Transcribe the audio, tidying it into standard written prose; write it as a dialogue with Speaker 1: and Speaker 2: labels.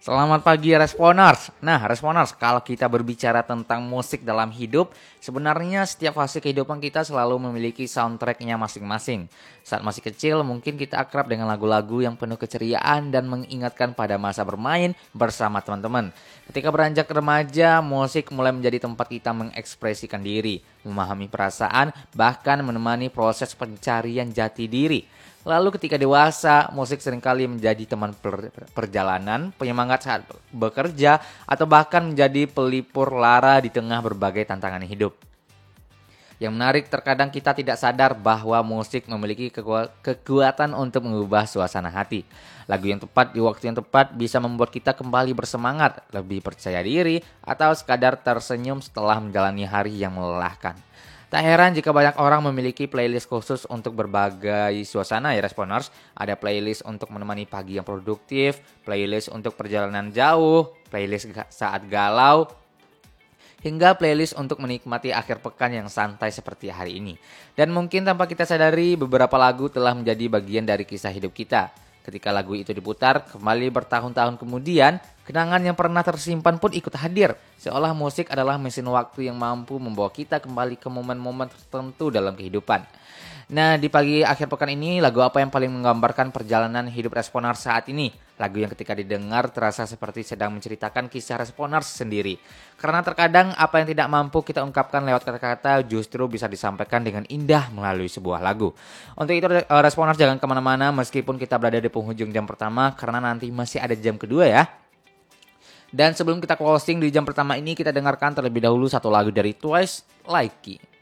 Speaker 1: Selamat pagi Responers. Nah Responers, kalau kita berbicara tentang musik dalam hidup, sebenarnya setiap fase kehidupan kita selalu memiliki soundtracknya masing-masing. Saat masih kecil mungkin kita akrab dengan lagu-lagu yang penuh keceriaan dan mengingatkan pada masa bermain bersama teman-teman. Ketika beranjak remaja, musik mulai menjadi tempat kita mengekspresikan diri, memahami perasaan, bahkan menemani proses pencarian jati diri. Lalu ketika dewasa, musik seringkali menjadi teman perjalanan, penyemangat saat bekerja, atau bahkan menjadi pelipur lara di tengah berbagai tantangan hidup. Yang menarik, terkadang kita tidak sadar bahwa musik memiliki kekuatan untuk mengubah suasana hati. Lagu yang tepat di waktu yang tepat bisa membuat kita kembali bersemangat, lebih percaya diri, atau sekadar tersenyum setelah menjalani hari yang melelahkan. Tak heran jika banyak orang memiliki playlist khusus untuk berbagai suasana ya Responers. Ada playlist untuk menemani pagi yang produktif, playlist untuk perjalanan jauh, playlist saat galau, hingga playlist untuk menikmati akhir pekan yang santai seperti hari ini. Dan mungkin tanpa kita sadari beberapa lagu telah menjadi bagian dari kisah hidup kita. Ketika lagu itu diputar, kembali bertahun-tahun kemudian, kenangan yang pernah tersimpan pun ikut hadir. Seolah musik adalah mesin waktu yang mampu membawa kita kembali ke momen-momen tertentu dalam kehidupan. Nah, di pagi akhir pekan ini, lagu apa yang paling menggambarkan perjalanan hidup Responers saat ini? Lagu yang ketika didengar terasa seperti sedang menceritakan kisah Responers sendiri. Karena terkadang apa yang tidak mampu kita ungkapkan lewat kata-kata justru bisa disampaikan dengan indah melalui sebuah lagu. Untuk itu Responers jangan kemana-mana meskipun kita berada di penghujung jam pertama karena nanti masih ada jam kedua ya. Dan sebelum kita closing di jam pertama ini, kita dengarkan terlebih dahulu satu lagu dari Twice, Likey.